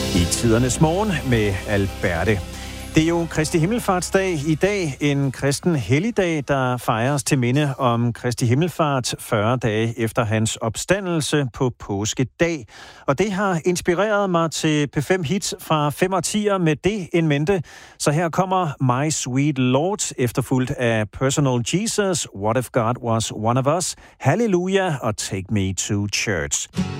I tidernes morgen med Alberte. Det er jo Kristi Himmelfartsdag i dag, en kristen helligdag, der fejres til minde om Kristi Himmelfart 40 dage efter hans opstandelse på påskedag. Og det har inspireret mig til P5 Hits fra 5 årtier med det in mente. Så her kommer My Sweet Lord, efterfulgt af Personal Jesus, What If God Was One of Us, Hallelujah og Take Me to Church.